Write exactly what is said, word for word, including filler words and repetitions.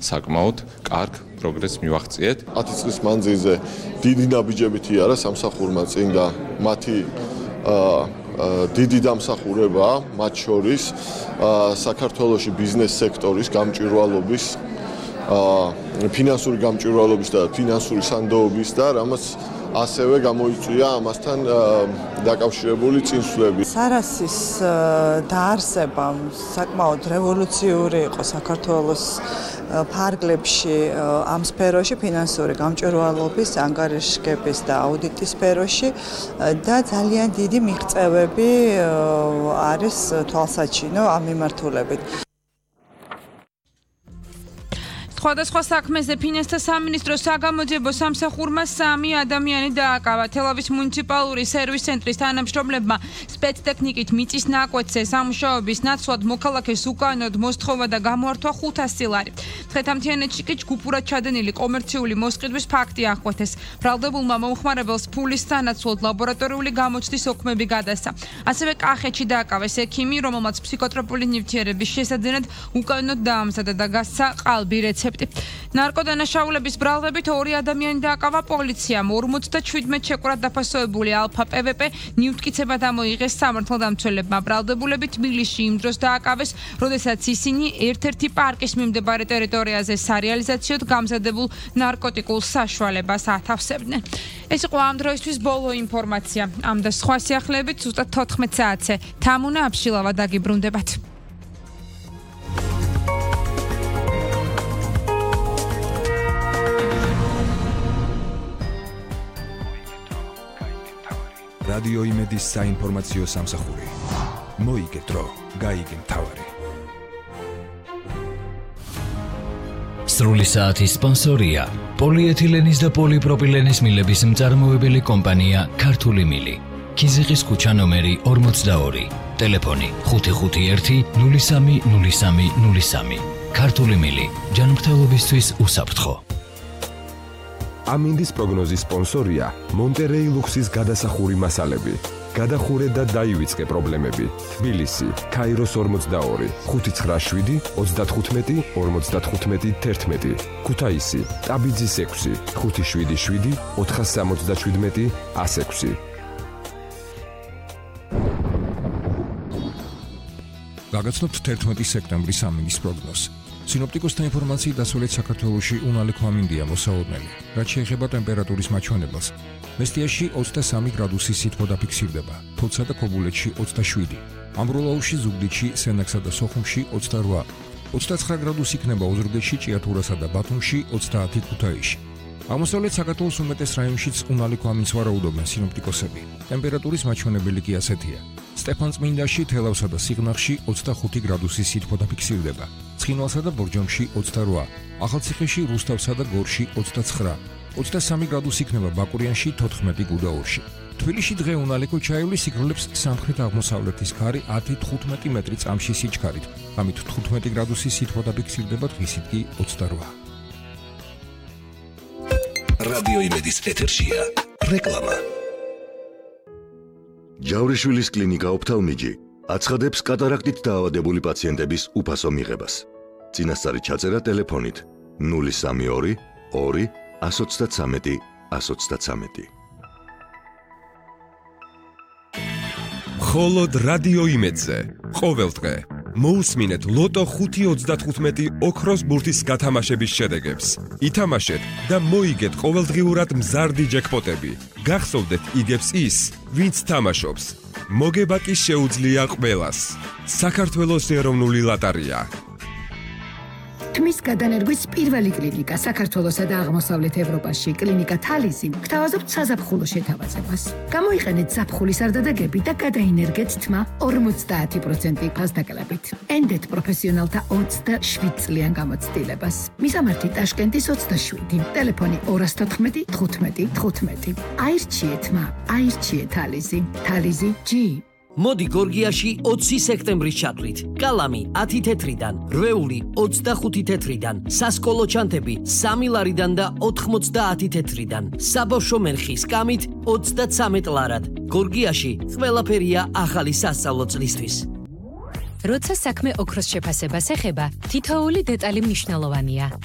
საკმაოდ კარგ პროგრესს მივაღწიეთ. ათი წლის მანძილზე დიდი ნაბიჯებითი არა სამსახურმა წინ და მათი დიდი დამსახურებაა მათ შორის საქართველოში ბიზნეს სექტორის გამჭვირვალობის ფინანსური გამჭვირვალობის და ფინანსური სანდოობის და რამაც ასევე გამოიწვია ამასთან დაკავშირებული წინსვლები. სარასის დაარსება საკმაოდ რევოლუციური იყო საქართველოს ფარგლებში ამ სფეროში ფინანსური გამჭვირვალობის, ანგარიშგების და აუდიტის სფეროში და ძალიან დიდი მიღწევები არის თვალსაჩინო ამ მიმართულებით. სხვადასხვა საქმეზე ფინანსთა სამინისტროს საგამოძიებო სამსახურმა სამი ადამიანი დააკავა. თელავის მუნიციპალური სერვის ცენტრის თანამშრომლებმა სპეცტექნიკით მიწის ნაკვეთზე სამუშაოების ნაცვლად მოქალაქეს უკანონოდ მოსთხოვა და გამოართვა ხუთასი ლარი. დღეთამთიანეთში კი ჯგუფურად ჩადენილი კომერციული მოსყიდვის ფაქტი აღკვეთეს. ბრალდებულმა მომხმარებელს ფულის სანაცვლოდ ლაბორატორიული გამოცდის ოქმები გადასცა. ასევე კახეთში დააკავეს ექიმი, რომელმაც ფსიქოტროპული ნივთიერების შესაძენად უკანონოდ დაამზადა და გასცა ყალბი რეცეპტი. ნარკოდანაშაულების ბრალდებით ორი ადამიანი დააკავა პოლიციამ. ორმოცდაჩვიდმეტ შეკვრად დაფასოებული ალფა პვპ ნივთკიცება დამოიღეს სამართალდამცველებმა. ბრალდებულები თბილისში იმ დროს დააკავეს, როდესაც ისინი ერთ-ერთი პარკის მიმდებარე ტერიტორიაზე სარეალიზაციოდ გამზადებულ ნარკოტიკულ საშუალებას ათავსებდნენ. ეს იყო ამ დროისთვის ბოლო ინფორმაცია. ამ და სხვა სიახლეებით ზუსტად თოთხმეტ საათზე. თამუნა აბშილავა დაგიბრუნდებათ. რადიო იმედის საინფორმაციო სამსახური. მოიგე დრო, გაიგე მთავარი. სრული საათის სპონსორია პოლიეთილენის და პოლიპროპილენის მილების მწარმოებელი კომპანია ქართული მილი. ქიზიყის ქუჩა ნომერი ორმოცდაორი. ტელეფონი ხუთი ხუთი ერთი ნული სამი ნული სამი ნული სამი. ქართული მილი ჯანმრთელობისთვის უსაფრთხო. ამინდის პროგნოზის სპონსორია მონტერეი ლუქსის გადასახური მასალები. გადახურე და დაივიწყე პრობლემები. თბილისი, ქაიროს ორმოცდაორი, ხუთი ცხრა შვიდი ოცდათხუთმეტი ორმოცდათხუთმეტი თერთმეტი. ქუთაისი, ტაბიძის ექვსი, ხუთი შვიდი შვიდი ოთხასამოცდაჩვიდმეტი ასექვსი. გაგაცნობთ თერთმეტი სექტემბრის ამინდის პროგნოზს. სინოპტიკოსთა ინფორმაციით დასავლეთ საქართველოში უნალექო ამინდია მოსაოდნელი. რაც შეეხება ტემპერატურის მაჩვენებელს, მესტიაში ოცდასამი გრადუსი სითბო დაფიქსირდება, თოთსა და ქობულეთში ოცდაშვიდი, ამბროლაუში, ზუგდიდში, სენაკსა და სოხუმში ოცდარვა, ოცდაცხრა გრადუსი იქნება ოზურგეთში, ჭიათურასა და ბათუმში, ოცდაათი ქუთაისში. აღმოსავლეთ საქართველოს უმეტეს რაიონშიც უნალექო ამინდს ვარაუდობენ სინოპტიკოსები. ტემპერატურის მაჩვენებელი კი ასეთია. სტეფანწმინდაში, თელავსა და სიღნაღში ოცდახუთი გრადუსი სითბო დაფიქსირდება. ცხინვალსა და ბორჯომში ოცდარვა, ახალციხეში, რუსთავსა და გორში ოცდაცხრა, ოცდასამი გრადუსი იქნება ბაკურიანში, თოთხმეტი გუდაურში. თბილისში დღე უნალექო ჩაივლის სიგრძნობს სამხრეთ-აღმოსავლეთის ქარი ათი თხუთმეტი მეტრი წამში სიჩქარით. ამით თხუთმეტი გრადუსი სითბო დაფიქსირდება, დღისით კი ოცდარვა. რადიო იმედის ეთერშია რეკლამა. ჯავრიშვილის კლინიკა ოფთალმიჯი აცხადებს კატარაქტით დაავადებული პაციენტების უფასო მიღებას. წინასწარი ჩაწერა ტელეფონით ნული სამი ორი ორი ათს ოცდათვრამეტი ათს ოცდათვრამეტი. მხოლოდ რადიო იმედზე ყოველდღე მოусმინეთ ლოტო ხუთი ოცდათხუთმეტი ოქროს ბურთის გათამაშების შედეგებს. ითამაშეთ და მოიგეთ ყოველდღიურად მზარდი ჯეკპოტები. გახსოვდეთ იგებს ის, ვინც თამაშობს. მოგება კი შეუძლია ყველას. საქართველოს ეროვნული ლოტარია. თმის გადანერგვის პირველი კლინიკა საქართველოსა და აღმოსავლეთ ევროპაში, კლინიკა თალისი, გთავაზობთ საზაფხულო შეთავაზებას. გამოიყენეთ ზაფხულის არდადეგები და გადაინერგეთ თმა ორმოცდაათი პროცენტი ფასდაკლებით. ენდეთ პროფესიონალთა ოცდაშვიდ წლიან გამოცდილებას. მისამართი ტაშკენტის ოცდაშვიდი, ტელეფონი ორას თოთხმეტი თხუთმეტი თხუთმეტი. აირჩიეთ თმა, აირჩიეთ თალისი, თალისი ჯი. მოდი გორგიაში ოცი სექტემბრის ჩათვლით. კალამი ათი თეთრიდან, რვეული ოცდახუთი თეთრიდან, სასკოლო ჩანთები სამი ლარიდან და ოთხმოცდაათი თეთრიდან. საბავშვო მერხი სკამით ოცდაცამეტ ლარად. გორგიაში ყველაფერია ახალი სასწავლო წლისთვის. როცა საქმე ოქროს შეფასებას ეხება, თითოეული დეტალი მნიშვნელოვანია.